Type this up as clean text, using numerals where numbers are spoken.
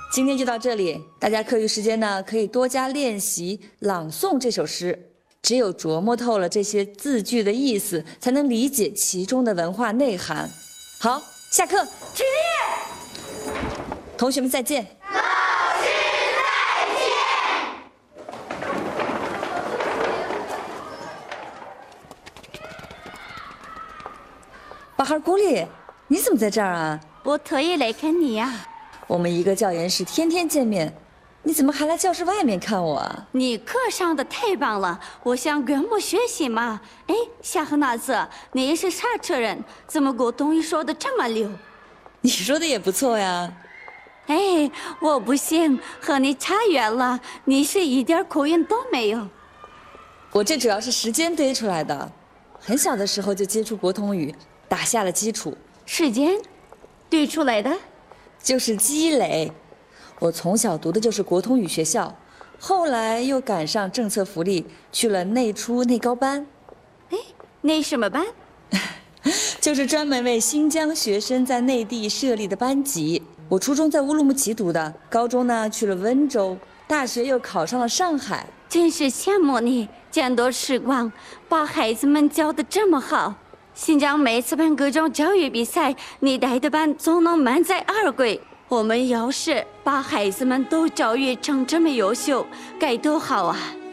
今天就到这里，大家课余时间呢可以多加练习朗诵这首诗。只有琢磨透了这些字句的意思，才能理解其中的文化内涵。好，下课，起立，同学们再见。 老师再见。 巴哈尔古里，你怎么在这儿啊？ 我特意来看你呀。 我们一个教研室天天见面，你怎么还来教室外面看我啊？ 你课上的太棒了，我想跟我学习嘛。哎，夏赫纳斯，你是啥车人？怎么广东语说的这么溜？ 你说的也不错呀。 哎，我不行，和你差远了，你是一点口音都没有。 我这主要是时间堆出来的，很小的时候就接触国通语，打下了基础。 时间堆出来的？ 就是积累。我从小读的就是国通语学校，后来又赶上政策福利，去了内初内高班。 哎，内什么班？ 就是专门为新疆学生在内地设立的班级。我初中在乌鲁木齐读的，高中呢去了温州，大学又考上了上海。 真是羡慕你，见多识广，把孩子们教得这么好。新疆每次办各种教育比赛，你带的班总能满载而归。我们要是把孩子们都教育成这么优秀，该多好啊！